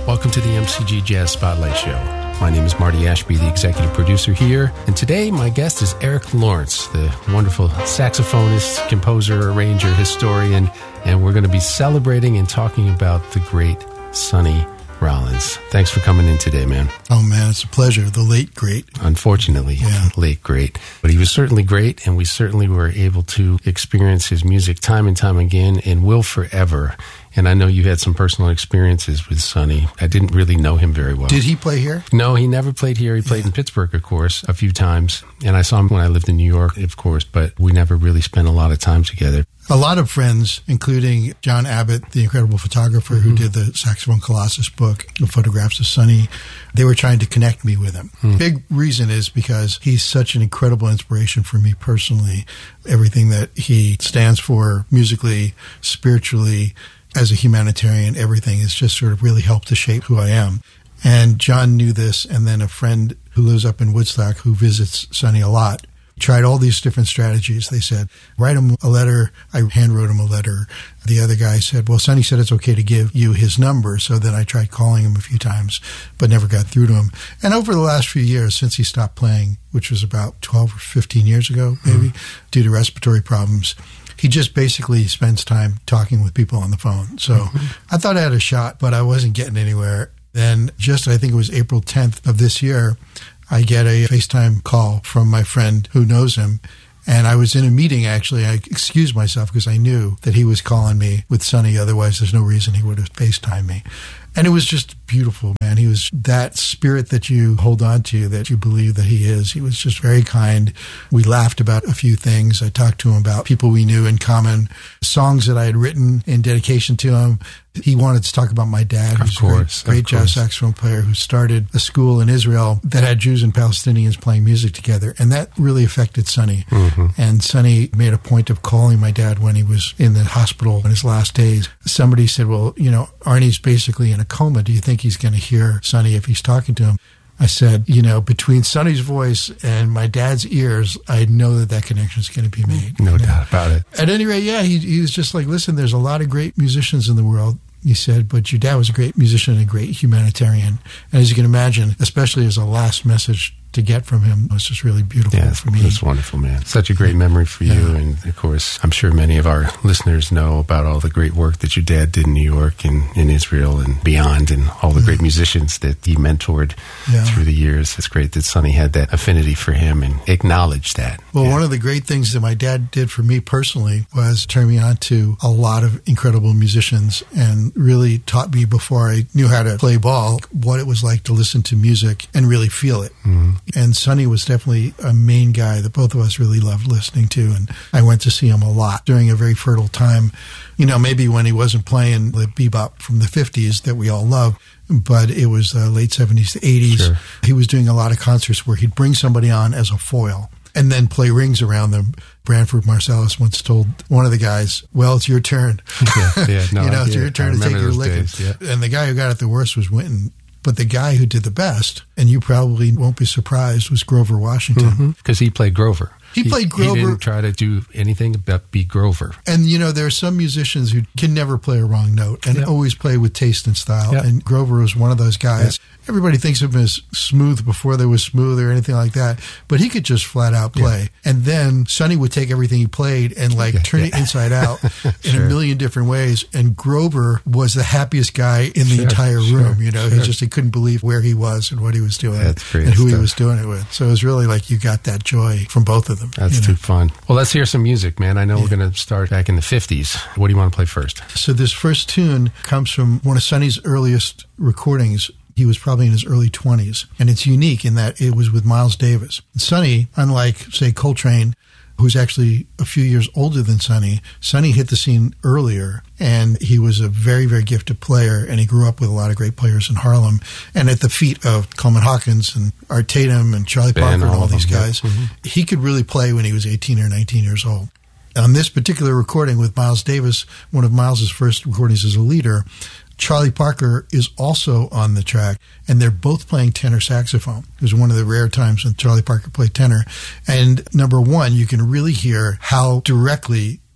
Welcome to the MCG Jazz Spotlight Show. My name is Marty Ashby, the executive producer here. And today my guest is Eric Lawrence, the wonderful saxophonist, composer, arranger, historian. And we're going to be celebrating and talking about the great Sonny Rollins. Thanks for coming in today, man. Oh, man, it's a pleasure. The late great. Unfortunately, late great. But he was certainly great, and we certainly were able to experience his music time and time again and will forever. And I know you had some personal experiences with Sonny. I didn't really know him very well. Did he play here? No, he never played here. He played in Pittsburgh, of course, a few times. And I saw him when I lived in New York, of course, but we never really spent a lot of time together. A lot of friends, including John Abbott, the incredible photographer who did the Saxophone Colossus book, the photographs of Sonny, they were trying to connect me with him. Big reason is because he's such an incredible inspiration for me personally. Everything that he stands for musically, spiritually, as a humanitarian, everything has just sort of really helped to shape who I am. And John knew this, and then a friend who lives up in Woodstock who visits Sonny a lot tried all these different strategies. They said, write him a letter. I hand wrote him a letter. The other guy said, well, Sonny said it's okay to give you his number. So then I tried calling him a few times, but never got through to him. And over the last few years, since he stopped playing, which was about 12 or 15 years ago, maybe, due to respiratory problems, he just basically spends time talking with people on the phone. So I thought I had a shot, but I wasn't getting anywhere. Then just, I think it was April 10th of this year, I get a FaceTime call from my friend who knows him. And I was in a meeting, actually. I excused myself because I knew that he was calling me with Sonny. Otherwise, there's no reason he would have FaceTimed me. And it was just beautiful, man. He was that spirit that you hold on to, that you believe that he is. He was just very kind. We laughed about a few things. I talked to him about people we knew in common, songs that I had written in dedication to him. He wanted to talk about my dad, who's a great jazz saxophone player who started a school in Israel that had Jews and Palestinians playing music together. And that really affected Sonny. And Sonny made a point of calling my dad when he was in the hospital in his last days. Somebody said, well, you know, Arnie's basically in a coma. Do you think he's going to hear Sonny if he's talking to him? I said, you know, between Sonny's voice and my dad's ears, I know that that connection is going to be made. No doubt about it. At any rate, he was just like, listen, there's a lot of great musicians in the world. He said, but your dad was a great musician and a great humanitarian. And as you can imagine, especially as a last message to get from him, it was just really beautiful for me. That's wonderful, man. Such a great memory for you. And, of course, I'm sure many of our listeners know about all the great work that your dad did in New York and in Israel and beyond, and all the great musicians that he mentored through the years. It's great that Sonny had that affinity for him and acknowledged that. Well, one of the great things that my dad did for me personally was turn me on to a lot of incredible musicians and really taught me, before I knew how to play ball, what it was like to listen to music and really feel it. And Sonny was definitely a main guy that both of us really loved listening to. And I went to see him a lot during a very fertile time. You know, maybe when he wasn't playing the bebop from the 50s that we all love, but it was late 70s to 80s. Sure. He was doing a lot of concerts where he'd bring somebody on as a foil and then play rings around them. Branford Marsalis once told one of the guys, well, it's your turn. It's your turn to take your licking. And the guy who got it the worst was Wynton. But the guy who did the best, and you probably won't be surprised, was Grover Washington. Because he played Grover. He played Grover. He didn't try to do anything but be Grover. And, you know, there are some musicians who can never play a wrong note and always play with taste and style. And Grover was one of those guys. Everybody thinks of him as smooth before there was smooth or anything like that. But he could just flat out play. And then Sonny would take everything he played and turn it inside out in a million different ways. And Grover was the happiest guy in the entire room. You know, he couldn't believe where he was and what he was doing and who he was doing it with. So it was really like you got that joy from both of them. That's too fun. Well, let's hear some music, man. I know we're going to start back in the 50s. What do you want to play first? So this first tune comes from one of Sonny's earliest recordings. He was probably in his early 20s. And it's unique in that it was with Miles Davis. Sonny, unlike, say, Coltrane, who's actually a few years older than Sonny hit the scene earlier. And he was a very, very gifted player. And he grew up with a lot of great players in Harlem. And at the feet of Coleman Hawkins and Art Tatum and Charlie Parker and all these guys, he could really play when he was 18 or 19 years old. On this particular recording with Miles Davis, one of Miles's first recordings as a leader, Charlie Parker is also on the track, and they're both playing tenor saxophone. It was one of the rare times when Charlie Parker played tenor. And number one, you can really hear how directly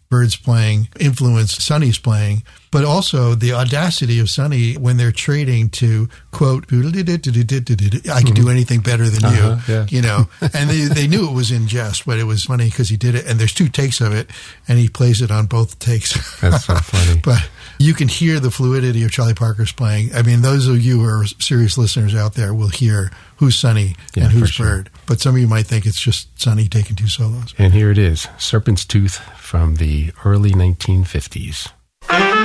Bird's playing influenced Sonny's playing, but also the audacity of Sonny when they're trading to quote, I can do anything better than you, yeah. you know, and they knew it was in jest, but it was funny because he did it, and there's 2 takes of it, and he plays it on both takes. That's so funny. But you can hear the fluidity of Charlie Parker's playing. I mean, those of you who are serious listeners out there will hear who's Sonny and who's Bird. But some of you might think it's just Sonny taking 2 solos. And here it is, Serpent's Tooth from the early 1950s.